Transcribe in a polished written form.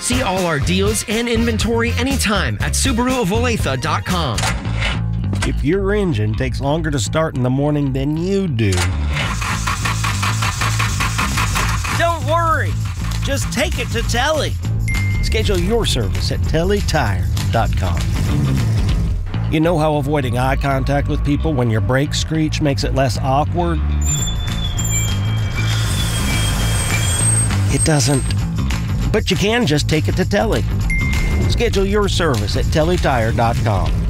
See all our deals and inventory anytime at SubaruOf-Olathe.com. If your engine takes longer to start in the morning than you do, don't worry. Just take it to Telly. Schedule your service at TellyTire.com. You know how avoiding eye contact with people when your brakes screech makes it less awkward? It doesn't. But you can just take it to Telly. Schedule your service at TellyTire.com.